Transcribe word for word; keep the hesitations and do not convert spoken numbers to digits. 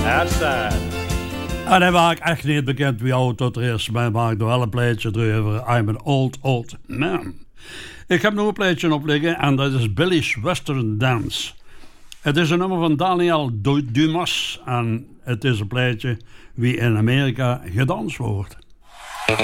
outside. En hij maakt echt niet bekend wie oud tot er is, maar hij maakt nog wel een plaatje erover. I'm an old, old man. Ik heb nog een plaatje op liggen en dat is Billy's Western Dance. Het is een nummer van Daniel Dumas en het is een plaatje wie in Amerika gedanst wordt.